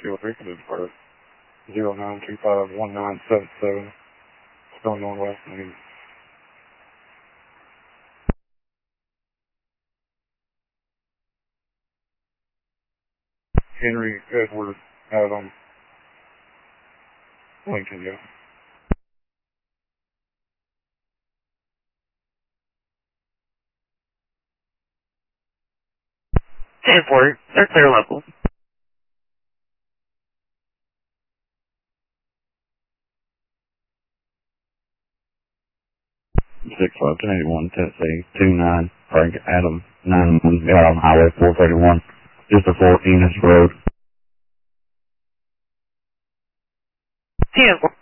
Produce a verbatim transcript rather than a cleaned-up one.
Kilo three can depart zero nine two five one nine seven seven, still northwest. I mean, Henry Edward Adam Lincoln, yeah. Airport, they're clear local. six five ten eighty-one, Tennessee, two nine, Frank Adam, nine one, got on Highway four thirty-one, just a four Enos Road. ten four.